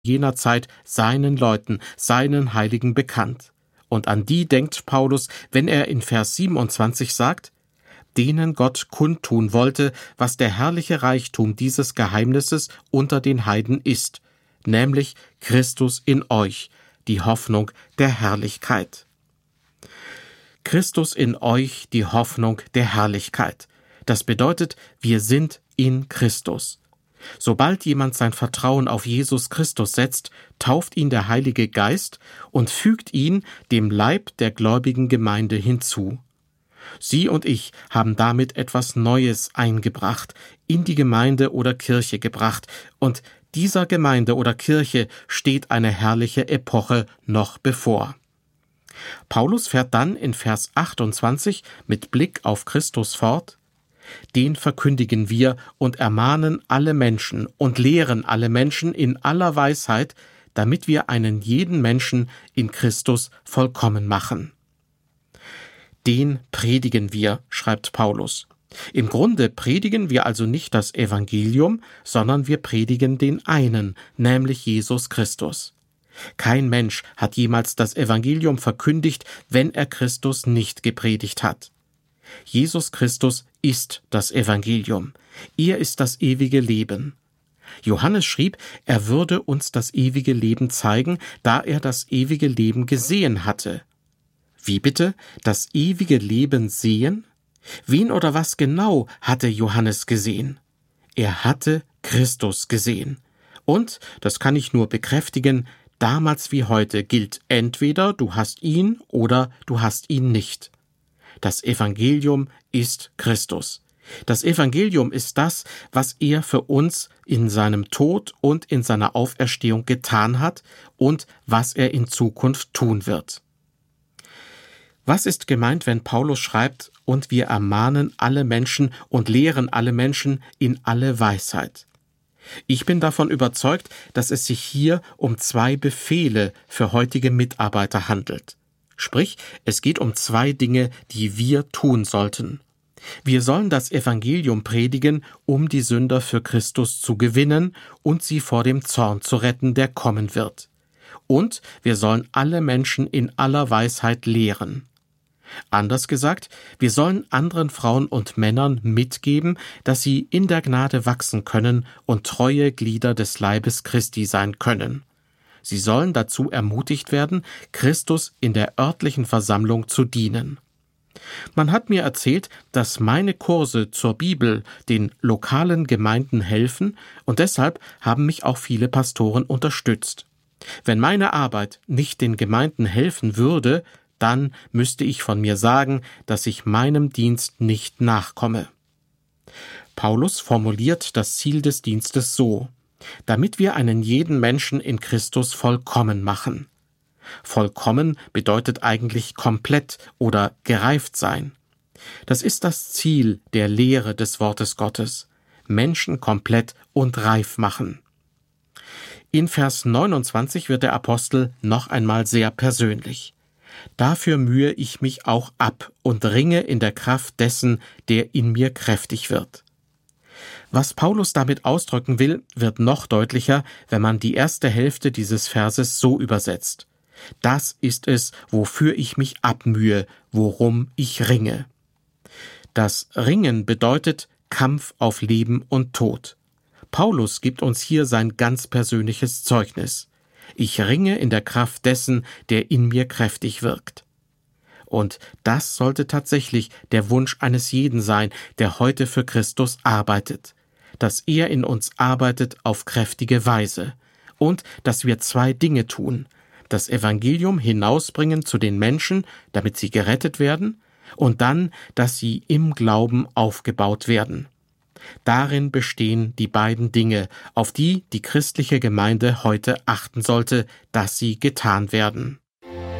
jener Zeit seinen Leuten, seinen Heiligen bekannt. Und an die denkt Paulus, wenn er in Vers 27 sagt, denen Gott kundtun wollte, was der herrliche Reichtum dieses Geheimnisses unter den Heiden ist, nämlich Christus in euch, die Hoffnung der Herrlichkeit. Christus in euch, die Hoffnung der Herrlichkeit. Das bedeutet, wir sind in Christus. Sobald jemand sein Vertrauen auf Jesus Christus setzt, tauft ihn der Heilige Geist und fügt ihn dem Leib der gläubigen Gemeinde hinzu. Sie und ich haben damit etwas Neues eingebracht, in die Gemeinde oder Kirche gebracht, und dieser Gemeinde oder Kirche steht eine herrliche Epoche noch bevor. Paulus fährt dann in Vers 28 mit Blick auf Christus fort: Den verkündigen wir und ermahnen alle Menschen und lehren alle Menschen in aller Weisheit, damit wir einen jeden Menschen in Christus vollkommen machen. Den predigen wir, schreibt Paulus. Im Grunde predigen wir also nicht das Evangelium, sondern wir predigen den einen, nämlich Jesus Christus. Kein Mensch hat jemals das Evangelium verkündigt, wenn er Christus nicht gepredigt hat. Jesus Christus ist das Evangelium. Er ist das ewige Leben. Johannes schrieb, er würde uns das ewige Leben zeigen, da er das ewige Leben gesehen hatte. Wie bitte? Das ewige Leben sehen? Wen oder was genau hatte Johannes gesehen? Er hatte Christus gesehen. Und, das kann ich nur bekräftigen, damals wie heute gilt entweder du hast ihn oder du hast ihn nicht. Das Evangelium ist Christus. Das Evangelium ist das, was er für uns in seinem Tod und in seiner Auferstehung getan hat und was er in Zukunft tun wird. Was ist gemeint, wenn Paulus schreibt, und wir ermahnen alle Menschen und lehren alle Menschen in alle Weisheit? Ich bin davon überzeugt, dass es sich hier um 2 Befehle für heutige Mitarbeiter handelt. Sprich, es geht um 2 Dinge, die wir tun sollten. Wir sollen das Evangelium predigen, um die Sünder für Christus zu gewinnen und sie vor dem Zorn zu retten, der kommen wird. Und wir sollen alle Menschen in aller Weisheit lehren. Anders gesagt, wir sollen anderen Frauen und Männern mitgeben, dass sie in der Gnade wachsen können und treue Glieder des Leibes Christi sein können. Sie sollen dazu ermutigt werden, Christus in der örtlichen Versammlung zu dienen. Man hat mir erzählt, dass meine Kurse zur Bibel den lokalen Gemeinden helfen, und deshalb haben mich auch viele Pastoren unterstützt. Wenn meine Arbeit nicht den Gemeinden helfen würde, dann müsste ich von mir sagen, dass ich meinem Dienst nicht nachkomme. Paulus formuliert das Ziel des Dienstes so: damit wir einen jeden Menschen in Christus vollkommen machen. Vollkommen bedeutet eigentlich komplett oder gereift sein. Das ist das Ziel der Lehre des Wortes Gottes: Menschen komplett und reif machen. In Vers 29 wird der Apostel noch einmal sehr persönlich. Dafür mühe ich mich auch ab und ringe in der Kraft dessen, der in mir kräftig wird. Was Paulus damit ausdrücken will, wird noch deutlicher, wenn man die erste Hälfte dieses Verses so übersetzt: Das ist es, wofür ich mich abmühe, worum ich ringe. Das Ringen bedeutet Kampf auf Leben und Tod. Paulus gibt uns hier sein ganz persönliches Zeugnis: Ich ringe in der Kraft dessen, der in mir kräftig wirkt. Und das sollte tatsächlich der Wunsch eines jeden sein, der heute für Christus arbeitet: dass er in uns arbeitet auf kräftige Weise und dass wir 2 Dinge tun: das Evangelium hinausbringen zu den Menschen, damit sie gerettet werden, und dann, dass sie im Glauben aufgebaut werden. Darin bestehen die beiden Dinge, auf die die christliche Gemeinde heute achten sollte, dass sie getan werden.